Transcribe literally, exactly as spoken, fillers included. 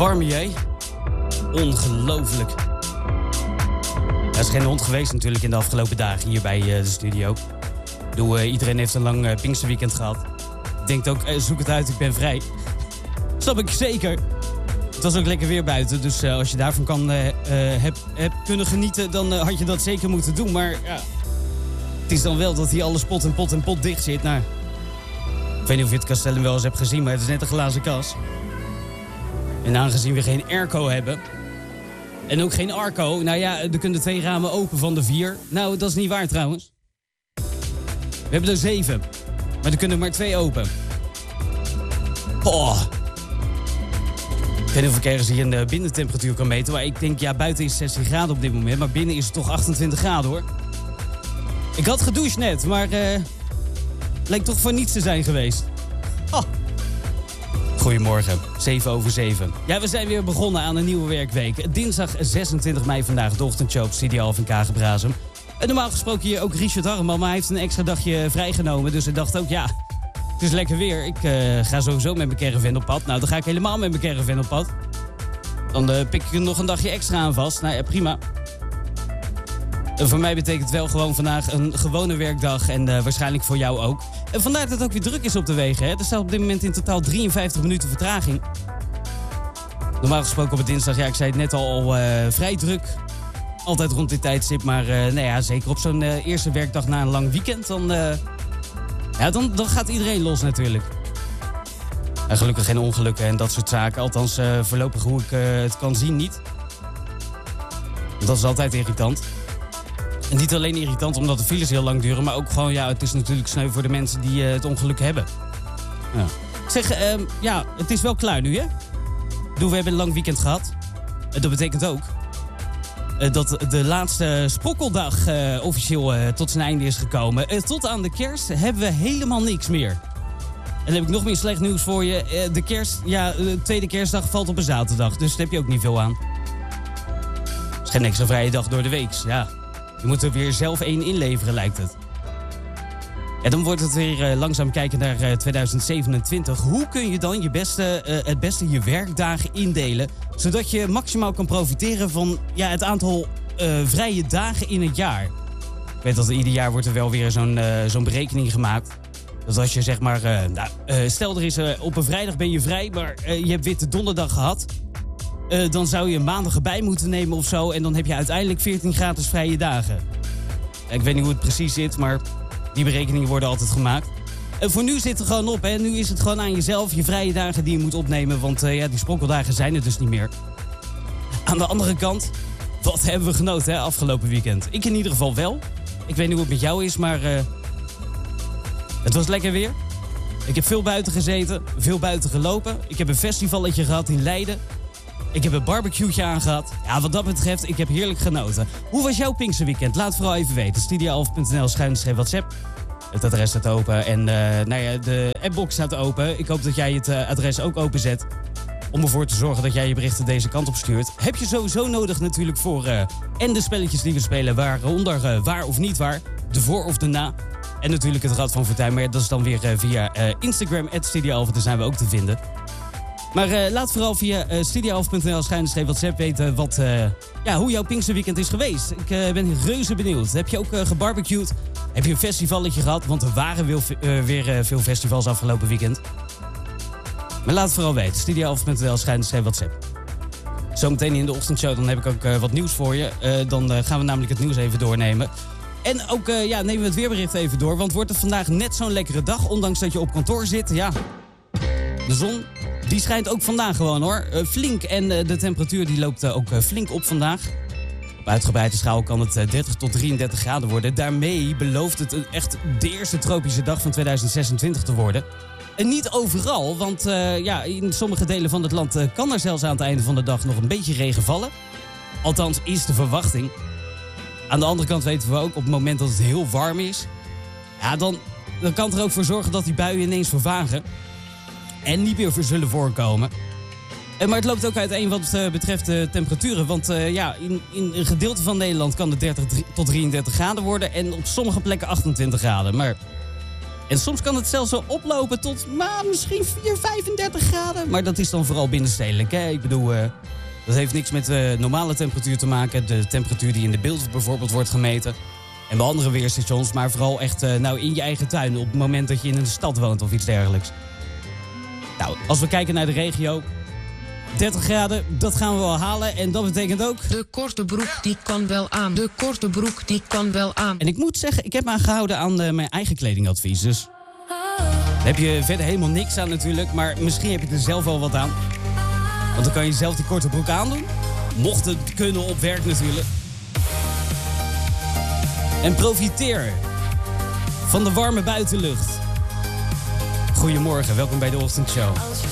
warm jij? Ongelooflijk. Er is geen hond geweest natuurlijk in de afgelopen dagen hier bij uh, de studio. Ik bedoel, uh, iedereen heeft een lang uh, Pinksterweekend gehad. Denkt ook, uh, zoek het uit, ik ben vrij. Snap ik zeker. Het was ook lekker weer buiten, dus uh, als je daarvan kan, uh, uh, heb, heb kunnen genieten, dan uh, had je dat zeker moeten doen. Maar ja, het is dan wel dat hier alles pot en pot en pot dicht zit. Nou, ik weet niet of je het Castellum wel eens hebt gezien, maar het is net een glazen kas. En aangezien we geen airco hebben en ook geen arco, nou ja, er kunnen twee ramen open van de vier. Nou, dat is niet waar trouwens. We hebben er zeven, maar er kunnen maar twee open. Oh. Ik weet niet of ik ergens hier een binnentemperatuur kan meten, maar ik denk, ja, buiten is zestien graden op dit moment, maar binnen is het toch achtentwintig graden, hoor. Ik had gedoucht net, maar uh, lijkt toch voor niets te zijn geweest. Oh. Goedemorgen, zeven over zeven. Ja, we zijn weer begonnen aan een nieuwe werkweek. Dinsdag zesentwintig mei vandaag, de ochtendshow op Studio Alphen Kagenbrazem. En normaal gesproken hier ook Richard Harreman, maar hij heeft een extra dagje vrijgenomen. Dus hij dacht ook, ja, het is lekker weer. Ik uh, ga sowieso met mijn caravan op pad. Nou, dan ga ik helemaal met mijn caravan op pad. Dan uh, pik ik er nog een dagje extra aan vast. Nou ja, prima. En voor mij betekent wel gewoon vandaag een gewone werkdag en uh, waarschijnlijk voor jou ook. En vandaar dat het ook weer druk is op de wegen. Hè? Er staat op dit moment in totaal drieënvijftig minuten vertraging. Normaal gesproken op het dinsdag, ja, ik zei het net al, al uh, vrij druk. Altijd rond dit tijdstip, maar uh, nou ja, zeker op zo'n uh, eerste werkdag na een lang weekend, dan, uh, ja, dan, dan gaat iedereen los natuurlijk. En gelukkig geen ongelukken en dat soort zaken. Althans, uh, voorlopig hoe ik uh, het kan zien niet. Dat is altijd irritant. En niet alleen irritant omdat de files heel lang duren, maar ook gewoon, ja, het is natuurlijk sneu voor de mensen die uh, het ongeluk hebben. Ja. Ik zeg, uh, ja, het is wel klaar nu, hè? Doe, we hebben een lang weekend gehad. Uh, dat betekent ook uh, dat de laatste sprokkeldag uh, officieel uh, tot zijn einde is gekomen. Uh, tot aan de kerst hebben we helemaal niks meer. En dan heb ik nog meer slecht nieuws voor je. Uh, de kerst, ja, de tweede kerstdag valt op een zaterdag, dus daar heb je ook niet veel aan. Het is geen extra vrije dag door de week, ja. Je moet er weer zelf één inleveren, lijkt het. En dan wordt het weer uh, langzaam kijken naar uh, tweeduizend zevenentwintig. Hoe kun je dan je beste, uh, het beste je werkdagen indelen, zodat je maximaal kan profiteren van, ja, het aantal uh, vrije dagen in het jaar? Ik weet dat er ieder jaar wordt er wel weer zo'n, uh, zo'n berekening gemaakt. Dat als je zeg maar, uh, nou, uh, stel er is uh, op een vrijdag ben je vrij, maar uh, je hebt witte donderdag gehad. Uh, dan zou je maandag erbij moeten nemen of zo. En dan heb je uiteindelijk veertien gratis vrije dagen. Ik weet niet hoe het precies zit, maar die berekeningen worden altijd gemaakt. En voor nu zit er gewoon op, hè. Nu is het gewoon aan jezelf, je vrije dagen die je moet opnemen. Want uh, ja, die sprokkeldagen zijn er dus niet meer. Aan de andere kant, wat hebben we genoten, hè, afgelopen weekend. Ik in ieder geval wel. Ik weet niet hoe het met jou is, maar uh, het was lekker weer. Ik heb veel buiten gezeten, veel buiten gelopen. Ik heb een festivalletje gehad in Leiden. Ik heb een barbecue'tje aangehad. Ja, wat dat betreft, ik heb heerlijk genoten. Hoe was jouw Pinksterweekend? Laat het vooral even weten. studio alphen punt n l schuine streep WhatsApp. Het adres staat open en uh, nou ja, de appbox staat open. Ik hoop dat jij het uh, adres ook openzet. Om ervoor te zorgen dat jij je berichten deze kant op stuurt. Heb je sowieso nodig natuurlijk voor... Uh, en de spelletjes die we spelen, waaronder uh, waar of niet waar. De voor of de na. En natuurlijk het Rad van Fortuin. Maar dat is dan weer uh, via uh, Instagram, at studio alphen. Daar zijn we ook te vinden. Maar uh, laat vooral via uh, studio alphen punt n l schuine streep WhatsApp weten wat, uh, ja, hoe jouw Pinksterweekend is geweest. Ik uh, ben reuze benieuwd. Heb je ook uh, gebarbecued? Heb je een festivalletje gehad? Want er waren weer, uh, weer uh, veel festivals afgelopen weekend. Maar laat het vooral weten. studio alphen punt n l schuine streep WhatsApp. Zometeen in de ochtendshow dan heb ik ook uh, wat nieuws voor je. Uh, dan uh, gaan we namelijk het nieuws even doornemen. En ook uh, ja, nemen we het weerbericht even door. Want wordt het vandaag net zo'n lekkere dag, ondanks dat je op kantoor zit. Ja, de zon... die schijnt ook vandaag gewoon, hoor. Uh, flink. En uh, de temperatuur die loopt uh, ook uh, flink op vandaag. Op uitgebreide schaal kan het uh, dertig tot drieëndertig graden worden. Daarmee belooft het uh, echt de eerste tropische dag van tweeduizend zesentwintig te worden. En niet overal, want uh, ja, in sommige delen van het land uh, kan er zelfs aan het einde van de dag nog een beetje regen vallen. Althans, is de verwachting. Aan de andere kant weten we ook, op het moment dat het heel warm is... ja, dan, dan kan het er ook voor zorgen dat die buien ineens vervagen. En niet meer zullen voorkomen. Maar het loopt ook uiteen wat uh, betreft de temperaturen. Want uh, ja, in, in een gedeelte van Nederland kan het dertig tot drieëndertig graden worden. En op sommige plekken achtentwintig graden. Maar En soms kan het zelfs wel oplopen tot maar, misschien vier, vijfendertig graden. Maar dat is dan vooral binnenstedelijk. Hè? Ik bedoel, uh, dat heeft niks met de uh, normale temperatuur te maken. De temperatuur die in de beeld bijvoorbeeld wordt gemeten. En bij andere weerstations, maar vooral echt uh, nou, in je eigen tuin. Op het moment dat je in een stad woont of iets dergelijks. Nou, als we kijken naar de regio... dertig graden, dat gaan we wel halen. En dat betekent ook... De korte broek, die kan wel aan. De korte broek, die kan wel aan. En ik moet zeggen, ik heb me aangehouden aan uh, mijn eigen kledingadvies. Dus daar heb je verder helemaal niks aan natuurlijk. Maar misschien heb je er zelf wel wat aan. Want dan kan je zelf die korte broek aandoen. Mocht het kunnen op werk natuurlijk. En profiteer van de warme buitenlucht. Goedemorgen, welkom bij de Ochtendshow. Als je